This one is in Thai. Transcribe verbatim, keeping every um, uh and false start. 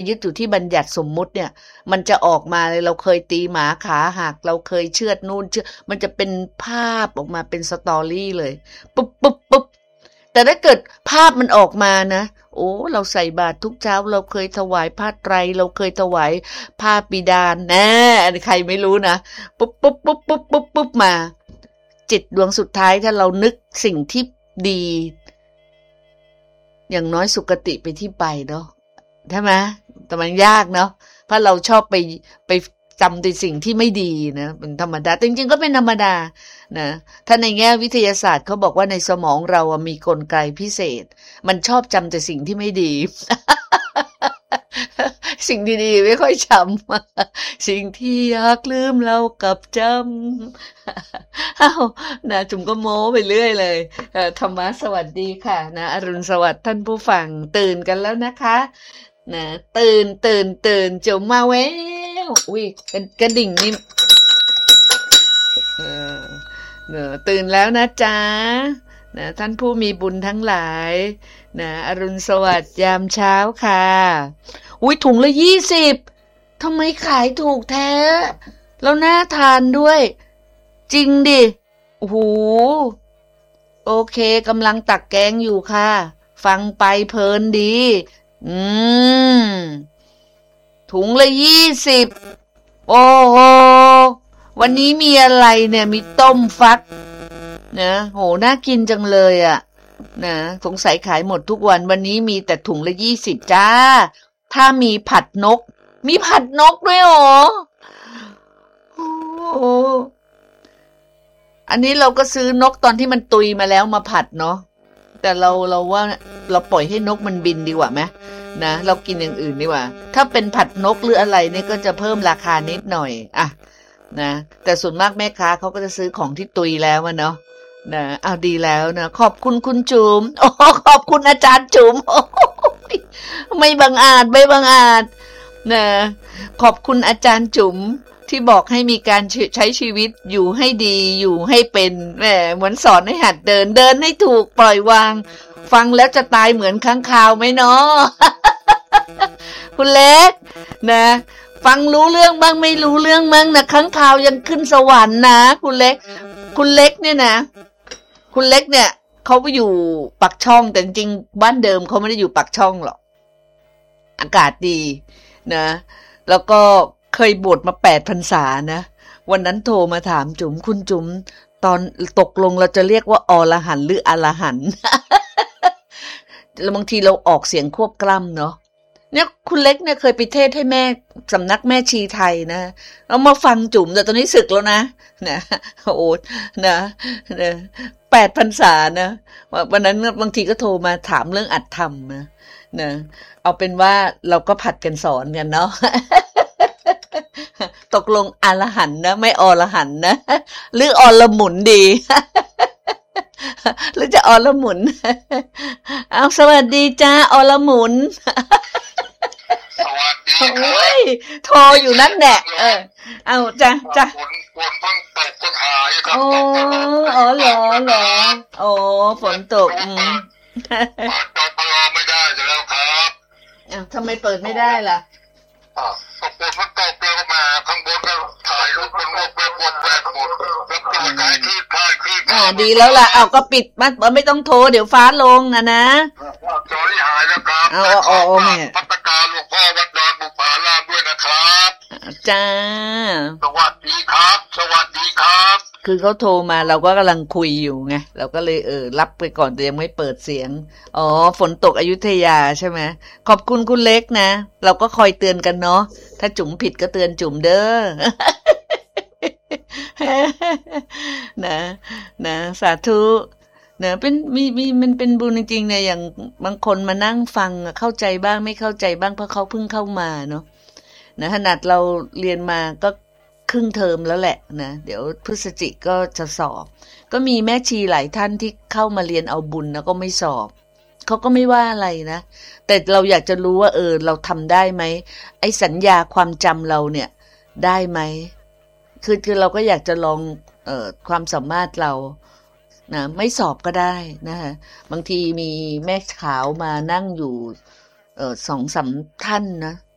ยึดอยู่ที่บัญญัติสมมุติเนี่ยมันจะออกมาเลยเราเคยตีหมาขาหักเราเคยเชือดนู่นเชือดมันจะเป็นภาพออกมาเป็นสตอรี่เลยปุ๊บปุ๊บปุ๊บแต่ถ้าเกิดภาพมันออกมานะโอ้เราใส่บาตรทุกเช้าเราเคยถวายผ้าไตรเราเคยถวายผ้าปิฎานะใครไม่รู้นะปุ๊บปุ๊บปุ๊บปุ๊บปุ๊บปุ๊บมาจิตดวงสุดท้ายถ้าเรานึกสิ่งที่ดีอย่างน้อยสุคติไปที่ไปเนาะใช่ไหมแต่มันยากเนาะเพราะเราชอบไปไปจำแต่สิ่งที่ไม่ดีนะเป็นธรรมดาจริงๆก็เป็นธรรมดานะถ้าในแง่วิทยาศาสตร์เขาบอกว่าในสมองเรามีกลไกพิเศษมันชอบจำแต่สิ่งที่ไม่ดี สิ่งดีๆไม่ค่อยจำสิ่งที่อยากลืมเรากับจำอ้าวนะจุ๋มก็โม้ไปเรื่อยเลยธรรมะสวัสดีค่ะนะอรุณสวัสดิ์ท่านผู้ฟังตื่นกันแล้วนะคะนะตื่นตื่นตื่นจุ๋มมาแววอุ้ยกระดิ่งนี่เออเนอะตื่นแล้วนะจ๊ะนะท่านผู้มีบุญทั้งหลายนะอรุณสวัสดิ์ยามเช้าค่ะอุ้ยถุงละยี่สิบทำไมขายถูกแท้แล้วน่าทานด้วยจริงดิโอ้โหโอเคกำลังตักแกงอยู่ค่ะฟังไปเพลินดีอืมถุงละยี่สิบโอ้โหวันนี้มีอะไรเนี่ยมีต้มฟักนะโหน่ากินจังเลยอ่ะนะสงสัยขายหมดทุกวันวันนี้มีแต่ถุงละยี่สิบจ้าถ้ามีผัดนกมีผัดนกด้วยเหรอโอ้อันนี้เราก็ซื้อนกตอนที่มันตุยมาแล้วมาผัดเนาะแต่เราเราว่าเราปล่อยให้นกมันบินดีกว่าไหมนะเรากินอย่างอื่นดีกว่าถ้าเป็นผัดนกหรืออะไรเนี่ยก็จะเพิ่มราคานิดหน่อยอ่ะนะแต่ส่วนมากแม่ค้าเขาก็จะซื้อของที่ตุยแล้วอะเนาะนะเอาดีแล้วนะขอบคุณคุณจุ๋มโอ้ขอบคุณอาจารย์จุ๋มไม่บังอาจไม่บังอาจนะขอบคุณอาจารย์จุ๋มที่บอกให้มีการใช้ชีวิตอยู่ให้ดีอยู่ให้เป็นแหมเหมือนสอนให้หัดเดินเดินให้ถูกปล่อยวางฟังแล้วจะตายเหมือนค้างคาวไหมเนาะ คุณเล็กนะฟังรู้เรื่องบ้างไม่รู้เรื่องบ้างนะค้างคาวยังขึ้นสวรรค์นะคุณเล็กคุณเล็กเนี่ยนะคุณเล็กเนี่ยเขาไปอยู่ปักช่องแต่จริงบ้านเดิมเขาไม่ได้อยู่ปักช่องหรอกอากาศดีนะแล้วก็เคยบวชมาแปดพรรษานะวันนั้นโทรมาถามจุ๋มคุณจุ๋มตอนตกลงเราจะเรียกว่าอรหันต์หรืออรหันต์ แล้วบางทีเราออกเสียงควบกล้ำเนาะเนี่ยคุณเล็กเนี่ยเคยไปเทศให้แม่สำนักแม่ชีไทยนะแล้วมาฟังจุ๋มแต่ตอนนี้สึกแล้วนะนะโอ้นะนะแปดพรรษานะวันนั้นบางทีก็โทรมาถามเรื่องอัตธรรมนะนะเอาเป็นว่าเราก็ผัดกันสอนกันเนาะ ตกลงอรหันต์นะไม่อรหันต์นะหรืออรหมุนดี หรือจะอรหมุนเอาสวัสดีจ้าอรหมุนสวัสดีครับโทรอยู่นั่นแหละเออเอาจ้ะจ้ะฝนฝนเพิ่งตกก็หายครับโอ้อ๋อเหรอเหรอโอ้ฝนตกอืมเปิดจอปลอไม่ได้แล้วครับอ้าวทำไมเปิดไม่ได้ล่ะอ่าฝนมันตกแล้วมาข้างบนก็ถ่ายรูปเป็นรูปแบบหมดแบบหมดแล้วตัวกายขึ้นพายขึ้นอ่าดีแล้วล่ะเอาก็ปิดมันไม่ต้องโทรเดี๋ยวฟ้าลงอ่ะนะจอยหายแล้วครับเอาเอาเอาแม่พัฒการหลวงพ่อวัดดอนบุปผารามด้วยนะครับจ้าสวัสดีครับสวัสดีครับคือเขาโทรมาเราก็กำลังคุยอยู่ไงเราก็เลยเออรับไปก่อนแต่ยังไม่เปิดเสียงอ๋อฝนตกอยุธยาใช่ไหมขอบคุณคุณเล็กนะเราก็คอยเตือนกันเนาะถ้าจุ๋มผิดก็เตือนจุ๋มเด้อ นะนะสาธุนะเป็นมีมีมันเป็นบุญจริงๆเนี่ยอย่างบางคนมานั่งฟังเข้าใจบ้างไม่เข้าใจบ้างเพราะเขาเพิ่งเข้ามาเนาะนะขนาดเราเรียนมาก็ครึ่งเทอมแล้วแหละนะเดี๋ยวพฤศจิกก็จะสอบก็มีแม่ชีหลายท่านที่เข้ามาเรียนเอาบุญแล้วก็ไม่สอบเขาก็ไม่ว่าอะไรนะแต่เราอยากจะรู้ว่าเออเราทำได้ไหมไอ้สัญญาความจำเราเนี่ยได้ไหมคือคือเราก็อยากจะลองเอ่อความสามารถเรานะไม่สอบก็ได้นะคะบางทีมีแม่ขาวมานั่งอยู่เอ่อสองสามท่านนะ